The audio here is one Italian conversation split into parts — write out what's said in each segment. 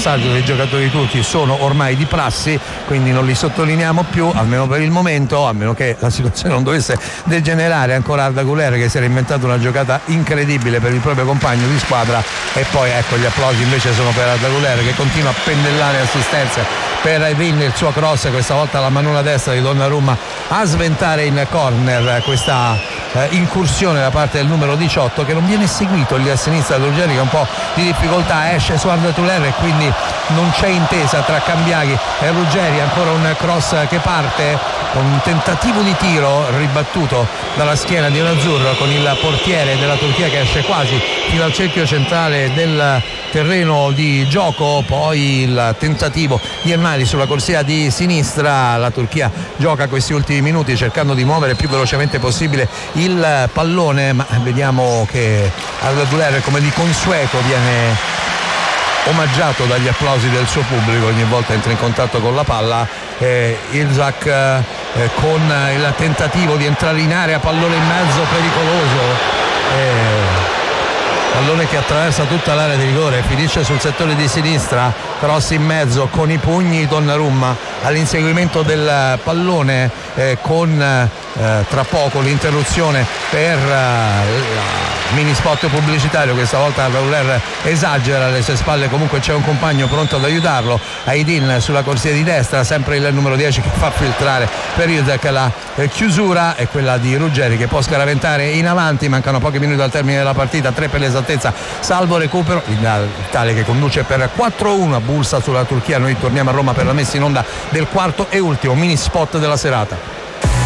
passaggio dei giocatori turchi sono ormai di prassi, quindi non li sottolineiamo più, almeno per il momento, a meno che la situazione non dovesse degenerare. Ancora Arda Güler che si era inventato una giocata incredibile per il proprio compagno di squadra, e poi ecco gli applausi invece sono per Arda Güler che continua a pennellare assistenze per Aydin, il suo cross, questa volta la manuela destra di Donnarumma a sventare in corner questa incursione da parte del numero 18, che non viene seguito lì a sinistra da Ruggeri, che un po' di difficoltà, esce su Arda Güler e quindi non c'è intesa tra Cambiaghi e Ruggeri. Ancora un cross che parte con un tentativo di tiro ribattuto dalla schiena di Nerazzurro, con il portiere della Turchia che esce quasi fino al cerchio centrale del terreno di gioco. Poi il tentativo di Elmari sulla corsia di sinistra. La Turchia gioca questi ultimi minuti cercando di muovere più velocemente possibile il pallone, ma vediamo che Arda Güler, come di consueto, viene omaggiato dagli applausi del suo pubblico ogni volta entra in contatto con la palla. Ilzak con il tentativo di entrare in area, pallone in mezzo pericoloso, pallone che attraversa tutta l'area di rigore, finisce sul settore di sinistra, cross in mezzo con i pugni Donnarumma all'inseguimento del pallone, con tra poco l'interruzione per mini spot pubblicitario. Questa volta Güler esagera, alle sue spalle comunque c'è un compagno pronto ad aiutarlo, Aydin sulla corsia di destra, sempre il numero 10 che fa filtrare per Ilzak. La chiusura è quella di Ruggeri che può scaraventare in avanti, mancano pochi minuti al termine della partita, 3 per l'esattezza, salvo recupero. L'Italia che conduce per 4-1 a Bursa sulla Turchia. Noi torniamo a Roma per la messa in onda del quarto e ultimo mini spot della serata.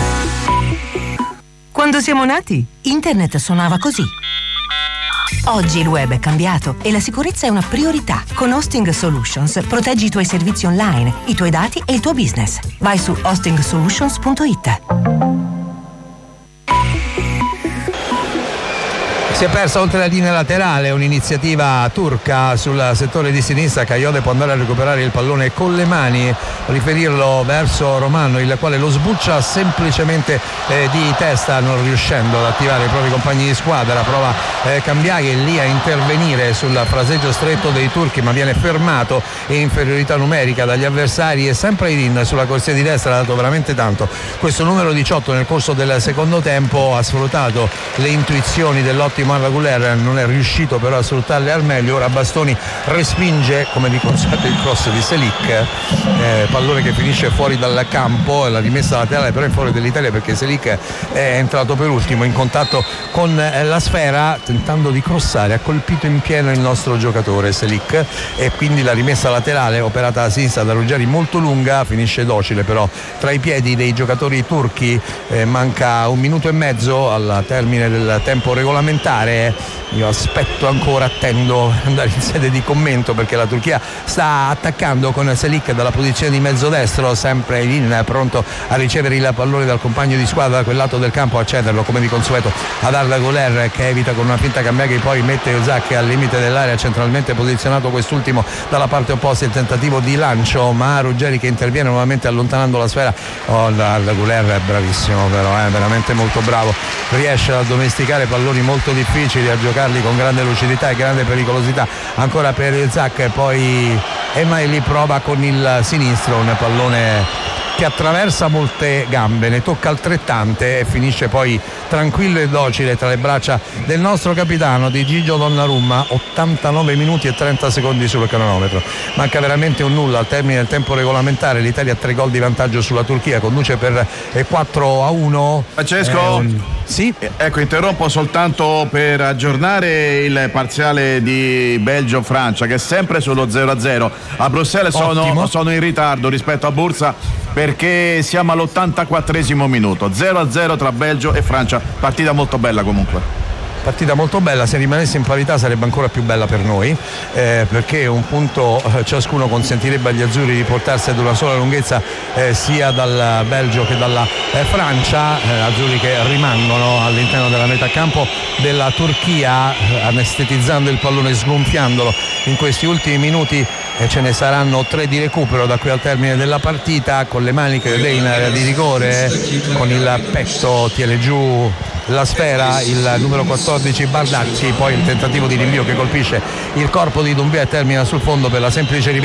Quando siamo nati, internet suonava così. Oggi il web è cambiato e la sicurezza è una priorità. Con Hosting Solutions proteggi i tuoi servizi online, i tuoi dati e il tuo business. Vai su hostingsolutions.it. Si è persa oltre la linea laterale un'iniziativa turca sul settore di sinistra. Kayode può andare a recuperare il pallone con le mani, riferirlo verso Romano, il quale lo sbuccia semplicemente di testa, non riuscendo ad attivare i propri compagni di squadra. Prova Cambiaghi lì a intervenire sul fraseggio stretto dei turchi, ma viene fermato in inferiorità numerica dagli avversari. E sempre Aydin sulla corsia di destra ha dato veramente tanto. Questo numero 18 nel corso del secondo tempo ha sfruttato le intuizioni dell'ottimo Arda Güler, non è riuscito però a sfruttarle al meglio. Ora Bastoni respinge come di consueto il cross di Selic, pallone che finisce fuori dal campo. La rimessa laterale però in fuori dell'Italia, perché Selic è entrato per ultimo in contatto con la sfera, tentando di crossare, ha colpito in pieno il nostro giocatore Selic, e quindi la rimessa laterale operata a sinistra da Ruggeri molto lunga finisce docile però tra i piedi dei giocatori turchi. Manca un minuto e mezzo al termine del tempo regolamentare. Io attendo andare in sede di commento, perché la Turchia sta attaccando con Selic dalla posizione di mezzo destro, sempre in pronto a ricevere il pallone dal compagno di squadra da quel lato del campo, a cederlo come di consueto ad Arda Güler, che evita con una finta Cambiaghi, poi mette Ilzak al limite dell'area, centralmente posizionato quest'ultimo dalla parte opposta. Il tentativo di lancio, ma Ruggeri che interviene nuovamente allontanando la sfera. Arda Güler è bravissimo, però è veramente molto bravo, riesce ad addomesticare palloni molto difficili, a giocarli con grande lucidità e grande pericolosità. Ancora per Ilzak, poi Emaili prova con il sinistro un pallone che attraversa molte gambe, ne tocca altrettante e finisce poi tranquillo e docile tra le braccia del nostro capitano, di Gigio Donnarumma. 89 minuti e 30 secondi sul cronometro, manca veramente un nulla al termine del tempo regolamentare. L'Italia ha 3 gol di vantaggio sulla Turchia, conduce per 4-1. Francesco, sì? Ecco, interrompo soltanto per aggiornare il parziale di Belgio-Francia, che è sempre sullo 0-0. A Bruxelles sono in ritardo rispetto a Bursa, perché siamo all'84esimo minuto. 0-0 tra Belgio e Francia, partita molto bella comunque. Partita molto bella, se rimanesse in parità sarebbe ancora più bella per noi, perché un punto ciascuno consentirebbe agli azzurri di portarsi ad una sola lunghezza sia dal Belgio che dalla Francia. Azzurri che rimangono all'interno della metà campo della Turchia, anestetizzando il pallone, sgonfiandolo in questi ultimi minuti. E ce ne saranno 3 di recupero da qui al termine della partita. Con le maniche in area di rigore, con il petto tiene giù la sfera il numero 14 Bardacci, poi il tentativo di rinvio che colpisce il corpo di Doumbia e termina sul fondo per la semplice